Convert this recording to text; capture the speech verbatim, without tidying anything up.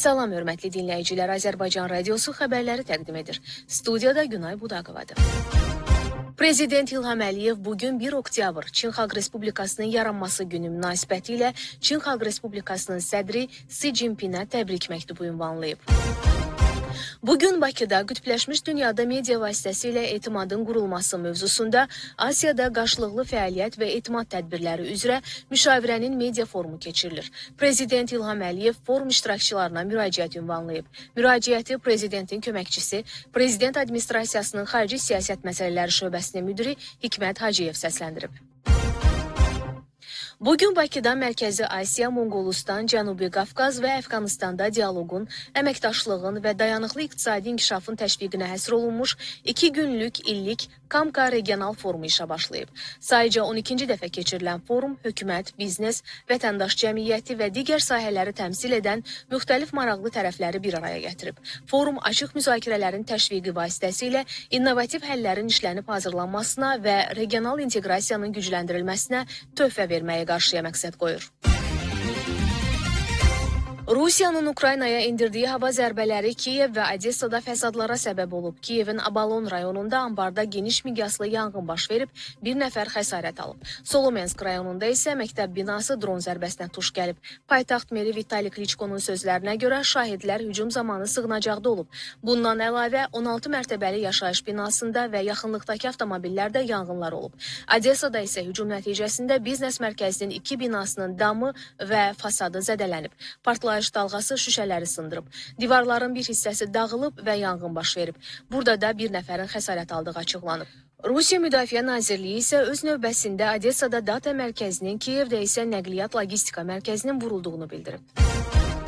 Salam hörmətli dinləyicilər, Azərbaycan Radiosu xəbərləri təqdim edir. Studiyada Günay Budaqovadır. Prezident İlham Əliyev bugün bir oktyabr Çin Xalq Respublikasının yaranması günü münasibətilə Çin Xalq Respublikasının sədri Si Jinpinə təbrik məktubu ünvanlayıb. Bugün Bakıda qütbləşmiş dünyada media vasitəsilə etimadın qurulması mövzusunda Asiyada qarşılıqlı fəaliyyət və etimad tədbirləri üzrə müşavirənin media forumu keçirilir. Prezident İlham Əliyev forum iştirakçılarına müraciət ünvanlayıb. Müraciəti Prezidentin köməkçisi, Prezident Administrasiyasının Xarici Siyasət Məsələləri Şöbəsinin müdiri Hikmət Hacıyev səsləndirib. Bugün Bakıda Mərkəzi Asiya, Monqolistan, Cənubi Qafqaz və Əfqanistanda dialoqun, əməkdaşlığın və dayanıqlı iqtisadi inkişafın təşviqinə həsr olunmuş iki günlük illik Kamka regional forumu işə başlayıb. Sayıca on ikinci dəfə keçirilən forum hökumət, biznes, vətəndaş cəmiyyəti və digər sahələri təmsil edən müxtəlif maraqlı tərəfləri bir araya gətirib. Forum açıq müzakirələrin təşviqi vasitəsilə innovativ həllərin işlənib hazırlanmasına və regional inteqrasiyanın gücləndirilməsinə töhfə verməyə qarşıya məqsəd qoyur. Rusiyanın Ukraynaya indirdiyi hava zərbələri Kiyev və Odessada fəsadlara səbəb olub. Kiyevin Abalon rayonunda ambarda geniş miqyaslı yanğın baş verib, bir nəfər xəsarət alıb. Solomensk rayonunda isə məktəb binası dron zərbəsinə tuş gəlib. Paytaxt meri Vitali Kliçkonun sözlərinə görə şahidlər hücum zamanı sığınacaqda olub. Bundan əlavə on altı mərtəbəli yaşayış binasında və yaxınlıqdakı avtomobillərdə yanğınlar olub. Odessada isə hücum nəticəsində biznes mərkəzinin iki binasının damı və fasadı zədələnib. Partlayış dalğası şüşələri sındırıb. Divarların bir hissəsi dağılıb və yanğın baş verib. Burada da bir nəfərin xəsarət aldığı açıqlanıb. Rusiya Müdafiə Nazirliyi isə öz növbəsində Odessada data mərkəzinin, Kiyevdə isə nəqliyyat logistika mərkəzinin vurulduğunu bildirib.